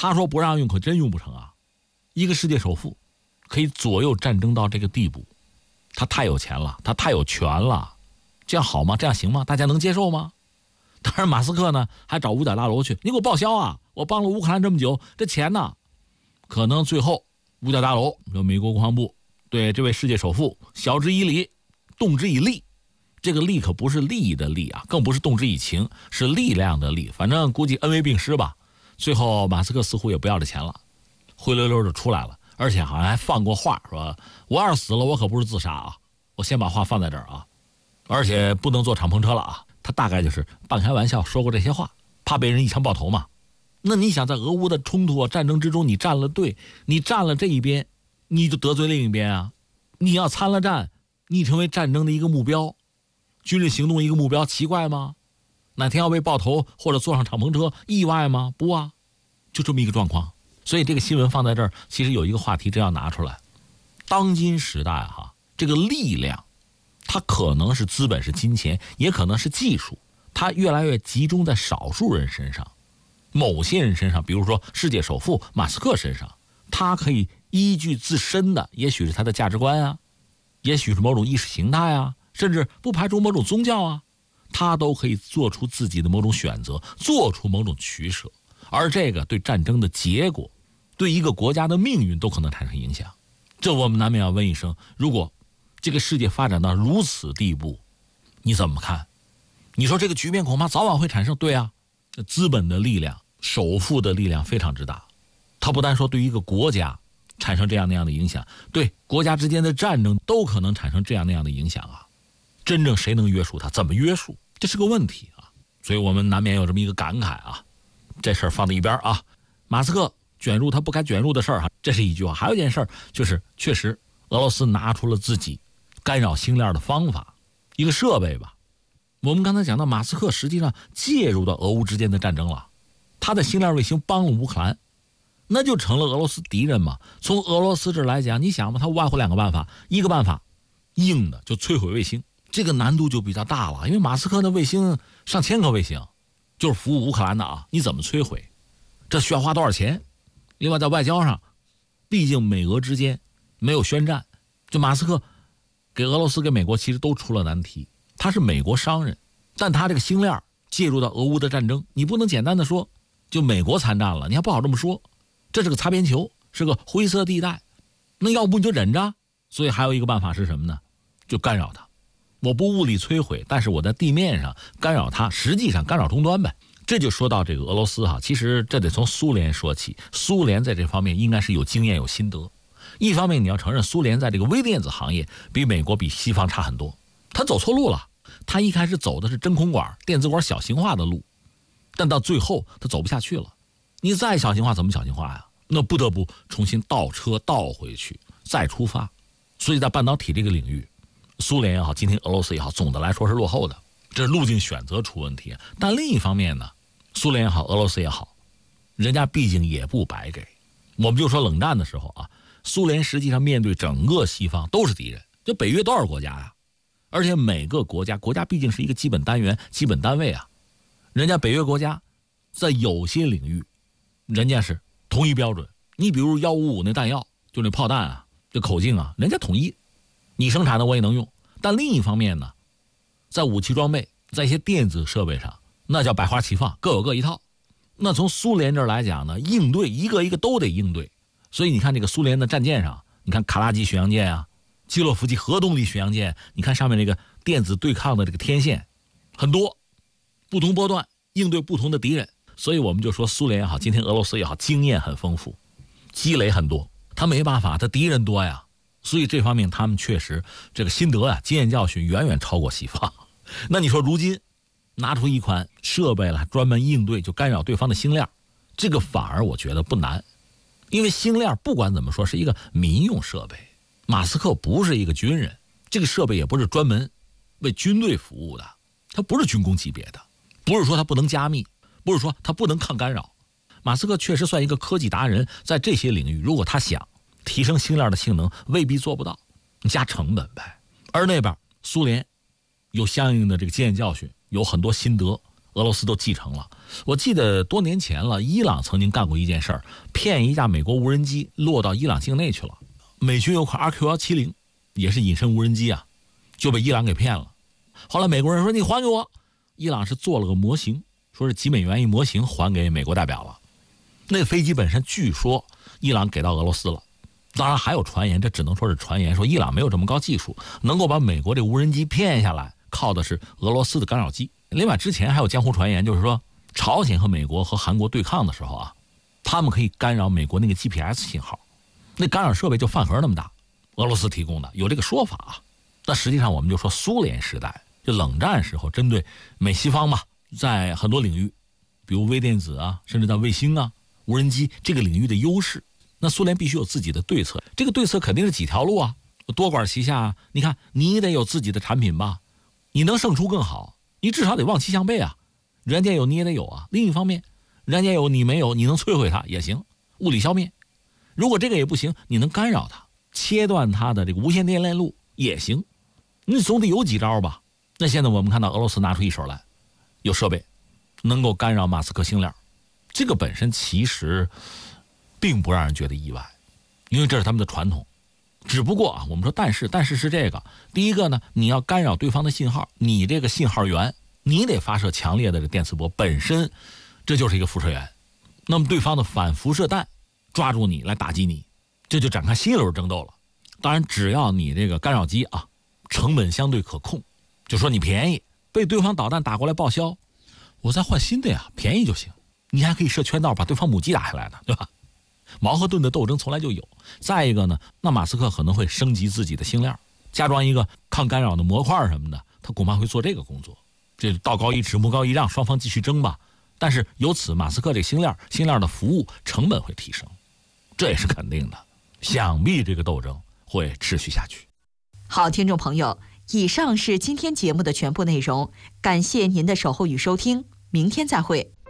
他说不让用可真用不成啊。一个世界首富可以左右战争到这个地步，他太有钱了，他太有权了，这样好吗？这样行吗？大家能接受吗？当然马斯克呢还找五角大楼去，你给我报销啊，我帮了乌克兰这么久，这钱呢可能最后五角大楼美国国防部对这位世界首富晓之以理，动之以利。这个利可不是利益的利啊，更不是动之以情，是力量的力。反正估计恩威并施吧。最后马斯克似乎也不要这钱了，灰溜溜就出来了，而且好像还放过话，说我要是死了我可不是自杀啊，我先把话放在这儿啊，而且不能坐敞篷车了啊。他大概就是半开玩笑说过这些话，怕被人一枪爆头嘛。那你想在俄乌的冲突战争之中，你站了队，你站了这一边，你就得罪另一边啊。你要参了战，你成为战争的一个目标，军事行动一个目标，奇怪吗？哪天要被爆头或者坐上敞篷车，意外吗？不啊，就这么一个状况。所以这个新闻放在这儿，其实有一个话题真要拿出来。当今时代这个力量它可能是资本，是金钱，也可能是技术，它越来越集中在少数人身上，某些人身上，比如说世界首富马斯克身上，他可以依据自身的，也许是他的价值观啊，也许是某种意识形态啊，甚至不排除某种宗教啊，他都可以做出自己的某种选择，做出某种取舍，而这个对战争的结果，对一个国家的命运都可能产生影响。这我们难免要问一声，如果这个世界发展到如此地步，你怎么看？你说这个局面恐怕早晚会产生。对啊，资本的力量，首富的力量非常之大，它不单说对一个国家产生这样那样的影响，对国家之间的战争都可能产生这样那样的影响啊。真正谁能约束它？怎么约束？这是个问题啊。所以我们难免有这么一个感慨啊。这事儿放在一边啊，马斯克卷入他不该卷入的事儿这是一句话。还有一件事儿就是，确实俄罗斯拿出了自己干扰星链的方法，一个设备吧。我们刚才讲到，马斯克实际上介入到俄乌之间的战争了，他的星链卫星帮了乌克兰，那就成了俄罗斯敌人嘛。从俄罗斯这来讲，你想吧，他无外乎两个办法，一个办法硬的就摧毁卫星，这个难度就比较大了，因为马斯克的卫星上千颗卫星，就是服务乌克兰的啊，你怎么摧毁？这需要花多少钱？另外在外交上，毕竟美俄之间没有宣战，就马斯克给俄罗斯给美国其实都出了难题。他是美国商人，但他这个星链介入到俄乌的战争，你不能简单的说就美国参战了，你还不好这么说，这是个擦边球，是个灰色地带。那要不你就忍着。所以还有一个办法是什么呢？就干扰他，我不物理摧毁，但是我在地面上干扰他，实际上干扰终端呗。这就说到这个俄罗斯其实这得从苏联说起，苏联在这方面应该是有经验有心得。一方面你要承认苏联在这个微电子行业比美国比西方差很多，他走错路了。他一开始走的是真空管电子管小型化的路，但到最后他走不下去了。你再小型化怎么小型化呀？那不得不重新倒车倒回去再出发。所以在半导体这个领域，苏联也好，今天俄罗斯也好，总的来说是落后的，这是路径选择出问题。但另一方面呢，苏联也好，俄罗斯也好，人家毕竟也不白给。我们就说冷战的时候苏联实际上面对整个西方都是敌人，就北约多少国家呀？而且每个国家毕竟是一个基本单元基本单位啊，人家北约国家在有些领域人家是同一标准。你比如155那弹药，就那炮弹这口径人家统一，你生产的我也能用。但另一方面呢，在武器装备在一些电子设备上，那叫百花齐放，各有各一套。那从苏联这儿来讲呢，应对一个一个都得应对。所以你看这个苏联的战舰上，你看卡拉基巡洋舰基洛夫级核动力巡洋舰，你看上面这个电子对抗的这个天线很多，不同波段应对不同的敌人。所以我们就说苏联也好，今天俄罗斯也好，经验很丰富，积累很多，他没办法，他敌人多呀。所以这方面他们确实这个心得经验教训远远超过西方。那你说如今拿出一款设备来专门应对就干扰对方的星链，这个反而我觉得不难。因为星链不管怎么说是一个民用设备，马斯克不是一个军人，这个设备也不是专门为军队服务的，它不是军工级别的，不是说它不能加密，不是说它不能抗干扰。马斯克确实算一个科技达人，在这些领域如果他想提升星链的性能，未必做不到，加成本呗。而那边苏联有相应的这个经验教训，有很多心得， 俄罗斯都继承了。我记得多年前了，伊朗曾经干过一件事儿，骗一架美国无人机落到伊朗境内去了。美军有款 RQ-170，也是隐身无人机啊，就被伊朗给骗了。后来美国人说你还给我，伊朗是做了个模型，说是几美元一模型还给美国代表了。那飞机本身据说伊朗给到俄罗斯了，当然还有传言，这只能说是传言，说伊朗没有这么高技术，能够把美国这无人机骗下来，靠的是俄罗斯的干扰机。另外之前还有江湖传言，就是说朝鲜和美国和韩国对抗的时候啊，他们可以干扰美国那个 GPS 信号，那干扰设备就饭盒那么大，俄罗斯提供的，有这个说法啊。那实际上我们就说苏联时代就冷战时候，针对美西方嘛，在很多领域，比如微电子啊，甚至在卫星啊、无人机这个领域的优势，那苏联必须有自己的对策。这个对策肯定是几条路啊，多管齐下。你看你得有自己的产品吧，你能胜出更好，你至少得望其项背啊，人家有你也得有啊。另一方面，人家有你没有，你能摧毁它也行，物理消灭。如果这个也不行，你能干扰它，切断它的这个无线电链路也行，你总得有几招吧。那现在我们看到俄罗斯拿出一手来，有设备能够干扰马斯克星链，这个本身其实并不让人觉得意外，因为这是他们的传统。只不过啊，我们说但是是这个，第一个呢，你要干扰对方的信号，你这个信号源你得发射强烈的这电磁波，本身这就是一个辐射源，那么对方的反辐射弹抓住你来打击你，这就展开新一轮争斗了。当然只要你这个干扰机啊成本相对可控，就说你便宜，被对方导弹打过来报销，我再换新的呀，便宜就行，你还可以设圈道把对方母机打下来的，对吧？矛和盾的斗争从来就有。再一个呢，那马斯克可能会升级自己的星链，加装一个抗干扰的模块什么的，他恐怕会做这个工作。这道高一尺，魔高一丈，双方继续争吧。但是由此马斯克这个星链的服务成本会提升，这也是肯定的。想必这个斗争会持续下去。 好，听众朋友，以上是今天节目的全部内容，感谢您的守候与收听，明天再会。